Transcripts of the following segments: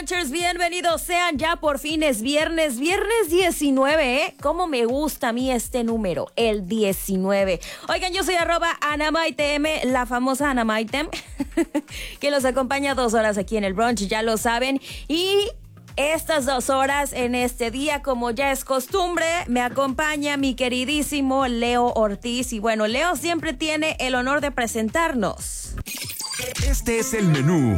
brunchers, bienvenidos sean, ya por fin es viernes 19, ¿eh? Cómo me gusta a mí este número, el 19. Oigan, yo soy @AnamaiteM, la famosa Anamaitem, que los acompaña 2 horas aquí en el brunch, ya lo saben, y estas 2 horas en este día, como ya es costumbre, me acompaña mi queridísimo Leo Ortiz. Y bueno, Leo siempre tiene el honor de presentarnos. Este es el menú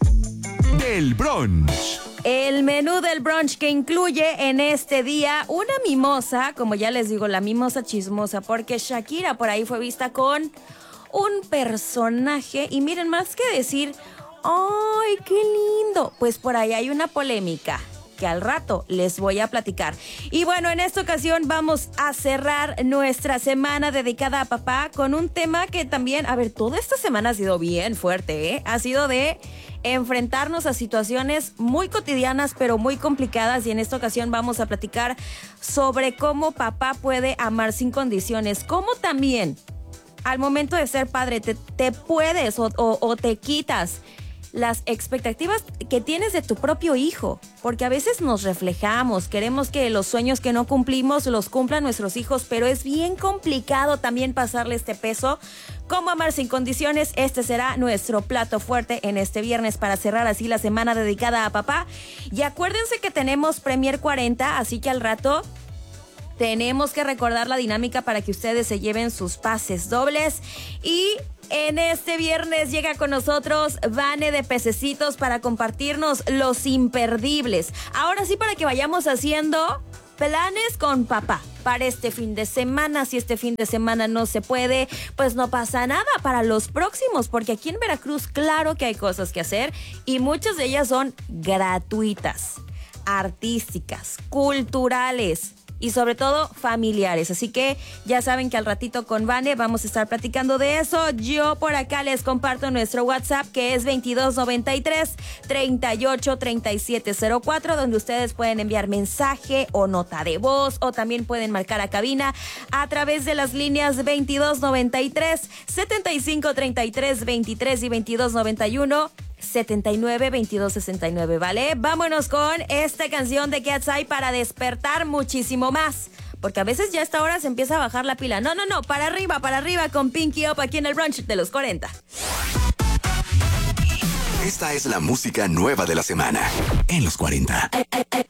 del brunch. El menú del brunch que incluye en este día una mimosa, como ya les digo, la mimosa chismosa, porque Shakira por ahí fue vista con un personaje. Y miren, más que decir, ¡ay, qué lindo! Pues por ahí hay una polémica que al rato les voy a platicar. Y bueno, en esta ocasión vamos a cerrar nuestra semana dedicada a papá con un tema que también, a ver, toda esta semana ha sido bien fuerte, ¿eh? Ha sido de enfrentarnos a situaciones muy cotidianas, pero muy complicadas. Y en esta ocasión vamos a platicar sobre cómo papá puede amar sin condiciones, cómo también al momento de ser padre te puedes o te quitas las expectativas que tienes de tu propio hijo, porque a veces nos reflejamos, queremos que los sueños que no cumplimos los cumplan nuestros hijos, pero es bien complicado también pasarle este peso. ¿Cómo amar sin condiciones? Este será nuestro plato fuerte en este viernes para cerrar así la semana dedicada a papá. Y acuérdense que tenemos Premier 40, así que al rato tenemos que recordar la dinámica para que ustedes se lleven sus pases dobles. Y en este viernes llega con nosotros Vane de Pececitos para compartirnos los imperdibles. Ahora sí, para que vayamos haciendo planes con papá para este fin de semana. Si este fin de semana no se puede, pues no pasa nada para los próximos, porque aquí en Veracruz claro que hay cosas que hacer y muchas de ellas son gratuitas, artísticas, culturales y sobre todo familiares. Así que ya saben que al ratito con Vane vamos a estar platicando de eso. Yo por acá les comparto nuestro WhatsApp, que es 2293 38 37 04, donde ustedes pueden enviar mensaje o nota de voz, o también pueden marcar a cabina a través de las líneas 2293 75 33 23 y 2291 79 22 69, ¿vale? Vámonos con esta canción de Cat's Eye para despertar muchísimo más, porque a veces ya a esta hora se empieza a bajar la pila. No, para arriba con Pinky Up aquí en el brunch de los 40. Esta es la música nueva de la semana en los 40.